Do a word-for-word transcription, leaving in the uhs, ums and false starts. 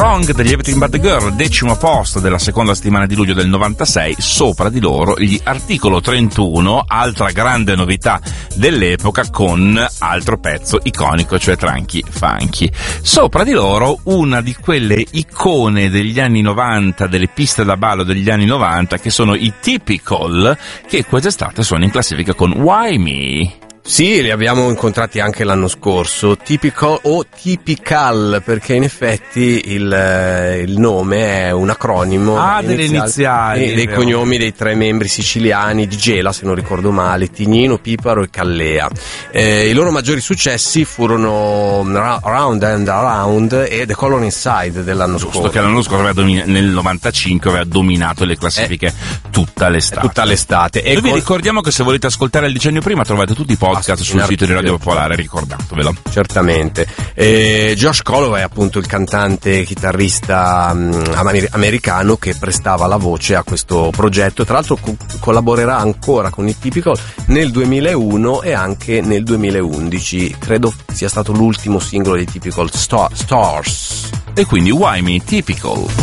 Wrong degli Everything But The Girl, decimo posto della seconda settimana di luglio del novantasei. Sopra di loro gli Articolo trentuno, altra grande novità dell'epoca, con altro pezzo iconico, cioè Tranchi Funky. Sopra di loro una di quelle icone degli anni novanta, delle piste da ballo degli anni novanta, che sono i Typical, che quest'estate sono in classifica con Why Me? Sì, li abbiamo incontrati anche l'anno scorso, Typical o Typical, perché in effetti il, il nome è un acronimo ah, delle iniziali, dei, dei cognomi dei tre membri siciliani di Gela, se non ricordo male, Tignino, Piparo e Callea. Eh, I loro maggiori successi furono Round and Around e The Color Inside dell'anno Giusto, scorso. che l'anno scorso aveva domin- nel novantacinque aveva dominato le classifiche eh, tutta l'estate. Tutta l'estate. E, e vi con... ricordiamo che se volete ascoltare il decennio prima trovate tutti i podcast sul sito di Radio Popolare, ricordatevelo. Certamente. Eh, Josh Calloway è appunto il cantante chitarrista um, amer- americano che prestava la voce a questo progetto. Tra l'altro co- collaborerà ancora con i Typical nel duemilauno e anche nel duemilaundici. Credo sia stato l'ultimo singolo dei Typical, Star- Stars. E quindi Why Me Typical.